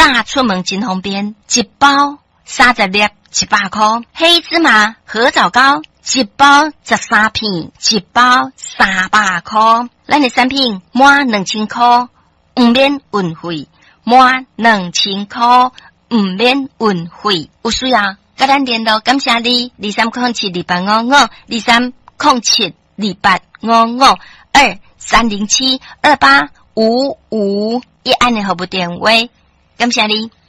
炸出门真方便，一包30粒100块。黑芝麻合枣糕一包13片，一包300块。咱的产品满2000块，唔免运费，满2000块唔免运费。有需要跟咱联络，感谢你230728552307285523072855一按的号码电话，感谢你。